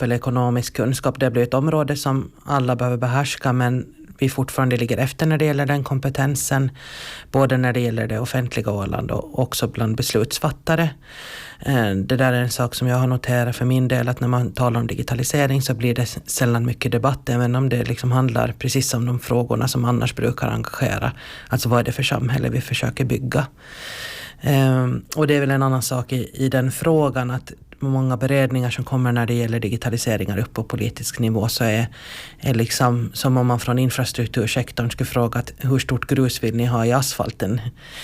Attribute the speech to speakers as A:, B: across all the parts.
A: eller ekonomisk kunskap. Det blir ett område som alla behöver behärska, men vi fortfarande ligger efter när det gäller den kompetensen. Både när det gäller det offentliga Åland och också bland beslutsfattare. Det där är en sak som jag har noterat för min del, att när man talar om digitalisering så blir det sällan mycket debatt, även om det liksom handlar precis om de frågorna som annars brukar engagera. Alltså vad är det för samhälle vi försöker bygga? Och det är väl en annan sak i den frågan, att många beredningar som kommer när det gäller digitaliseringar upp på politisk nivå så är liksom som om man från infrastruktursektorn skulle fråga att hur stort grus vill ni ha i asfalten?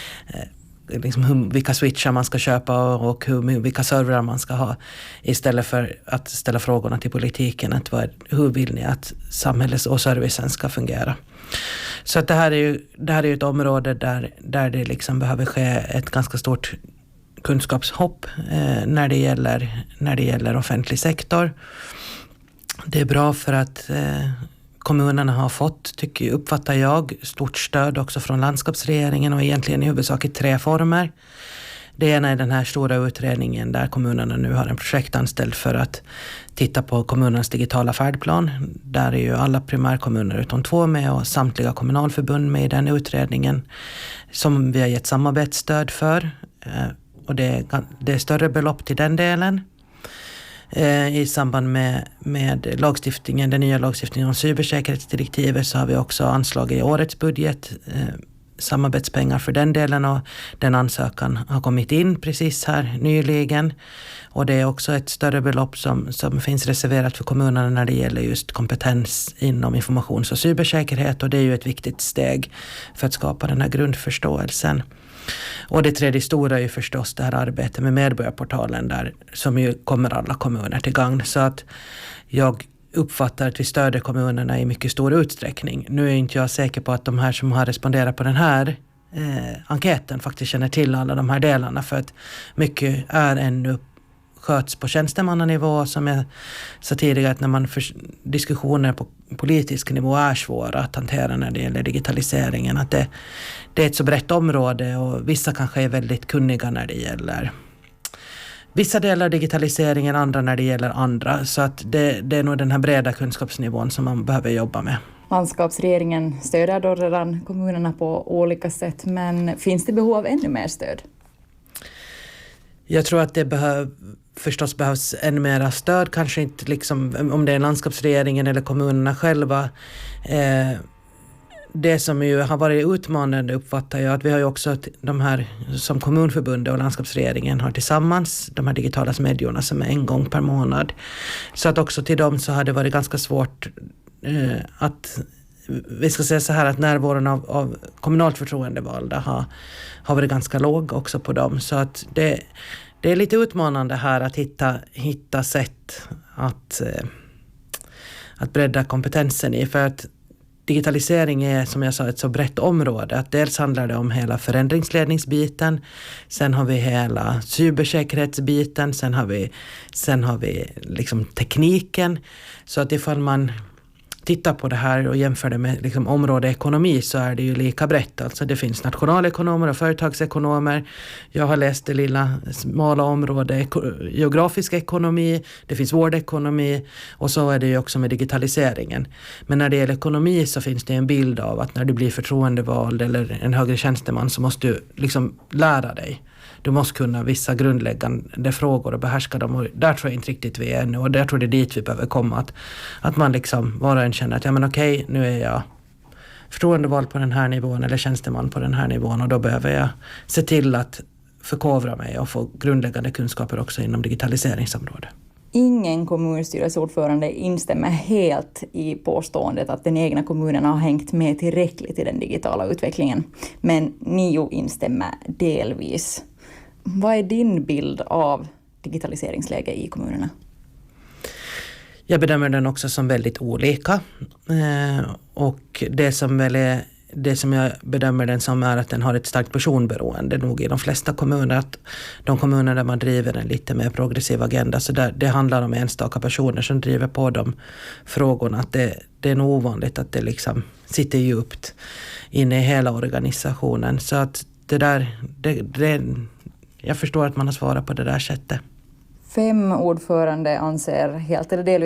A: Liksom vilka switchar man ska köpa och vilka servrar man ska ha, istället för att ställa frågorna till politiken att hur vill ni att samhället och servicen ska fungera. Så att det här är ju ett område där det liksom behöver ske ett ganska stort kunskapshopp när det gäller offentlig sektor. Det är bra för att kommunerna har fått, uppfattar jag, stort stöd också från landskapsregeringen och egentligen i huvudsak i 3 former. Det ena är den här stora utredningen där kommunerna nu har en projektanställd för att titta på kommunernas digitala färdplan. Där är ju alla primärkommuner utom 2 med och samtliga kommunalförbund med i den utredningen som vi har gett samarbetsstöd för. Och det är större belopp till den delen. I samband med lagstiftningen, den nya lagstiftningen om cybersäkerhetsdirektivet, så har vi också anslagit i årets budget samarbetspengar för den delen, och den ansökan har kommit in precis här nyligen. Och det är också ett större belopp som finns reserverat för kommunerna när det gäller just kompetens inom informations- och cybersäkerhet, och det är ju ett viktigt steg för att skapa den här grundförståelsen. Och det tredje stora är ju förstås det här arbetet med medborgarportalen där, som ju kommer alla kommuner till gagn. Så att jag uppfattar att vi stöder kommunerna i mycket stor utsträckning. Nu är inte jag säker på att de här som har responderat på den här enkäten faktiskt känner till alla de här delarna, för att mycket är ännu sköts på tjänstemannanivå, som jag sa tidigare, att när diskussioner på politisk nivå är svåra att hantera när det gäller digitaliseringen, att det är ett så brett område och vissa kanske är väldigt kunniga när det gäller vissa delar av digitaliseringen, andra när det gäller andra, så att det är nog den här breda kunskapsnivån som man behöver jobba med.
B: Landskapsregeringen stöder då redan kommunerna på olika sätt, men finns det behov av ännu mer stöd?
A: Jag tror att det behövs ännu mer stöd, kanske inte liksom, om det är landskapsregeringen eller kommunerna själva. Det som ju har varit utmanande uppfattar jag att vi har ju också de här som kommunförbundet och landskapsregeringen har tillsammans, de här digitala medierna som är 1 gång per månad. Så att också till dem så har det varit ganska svårt att, vi ska säga så här, att närvaron av kommunalt förtroendevalda har varit ganska låg också på dem. Så att det är lite utmanande här att hitta sätt att bredda kompetensen i, för att digitalisering är, som jag sa, ett så brett område att dels handlar det om hela förändringsledningsbiten, sen har vi hela cybersäkerhetsbiten, sen har vi liksom tekniken. Så att ifall man tittar på det här och jämför det med liksom område ekonomi, så är det ju lika brett. Alltså det finns nationalekonomer och företagsekonomer. Jag har läst det lilla smala område geografisk ekonomi, det finns vårdekonomi, och så är det ju också med digitaliseringen. Men när det gäller ekonomi så finns det en bild av att när du blir förtroendevald eller en högre tjänsteman så måste du liksom lära dig. Du måste kunna vissa grundläggande frågor och behärska dem, och där tror jag inte riktigt vi är nu, och där tror jag det är dit vi behöver komma, att man liksom var och en känner att ja men okej, nu är jag förtroendevald på den här nivån eller tjänsteman på den här nivån, och då behöver jag se till att förkovra mig och få grundläggande kunskaper också inom digitaliseringsområdet.
B: Ingen kommunstyrelseordförande instämmer helt i påståendet att den egna kommunen har hängt med tillräckligt i den digitala utvecklingen, men 9 instämmer delvis. Vad är din bild av digitaliseringsläge i kommunerna?
A: Jag bedömer den också som väldigt olika. Och det som jag bedömer den som är att den har ett starkt personberoende nog i de flesta kommuner. Att de kommuner där man driver en lite mer progressiv agenda, så det handlar om enstaka personer som driver på de frågorna. Att det är nog ovanligt att det liksom sitter djupt inne i hela organisationen. Så att jag förstår att man har svarat på det där sättet.
B: 5 ordförande anser helt eller delvis